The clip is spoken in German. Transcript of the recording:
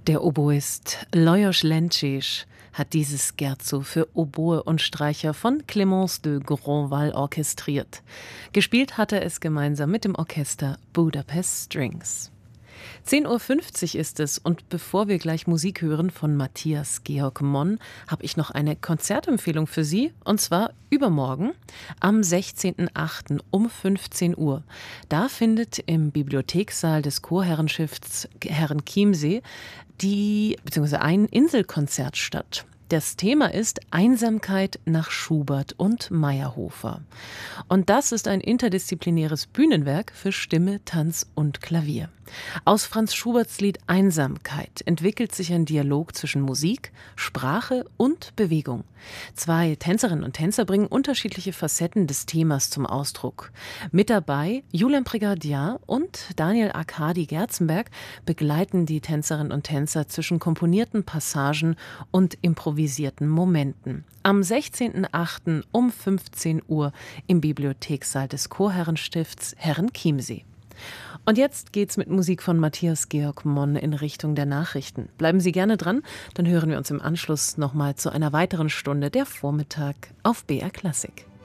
Der Oboist Lajos Lenčić hat dieses Scherzo für Oboe und Streicher von Clémence de Grandval orchestriert. Gespielt hat er es gemeinsam mit dem Orchester Budapest Strings. 10:50 Uhr ist es, und bevor wir gleich Musik hören von Matthias Georg Monn, habe ich noch eine Konzertempfehlung für Sie, und zwar übermorgen am 16.08. um 15 Uhr. Da findet im Bibliothekssaal des Chorherrenstifts Herrenchiemsee ein Inselkonzert statt. Das Thema ist Einsamkeit nach Schubert und Meyerhofer. Und das ist ein interdisziplinäres Bühnenwerk für Stimme, Tanz und Klavier. Aus Franz Schuberts Lied Einsamkeit entwickelt sich ein Dialog zwischen Musik, Sprache und Bewegung. Zwei Tänzerinnen und Tänzer bringen unterschiedliche Facetten des Themas zum Ausdruck. Mit dabei Julian Prigadier und Daniel Arkadi Gerzenberg begleiten die Tänzerinnen und Tänzer zwischen komponierten Passagen und improvisierten Momenten. Am 16.08. um 15 Uhr im Bibliothekssaal des Chorherrenstifts Herrenchiemsee. Und jetzt geht's mit Musik von Matthias Georg Monn in Richtung der Nachrichten. Bleiben Sie gerne dran, dann hören wir uns im Anschluss nochmal zu einer weiteren Stunde der Vormittag auf BR Klassik.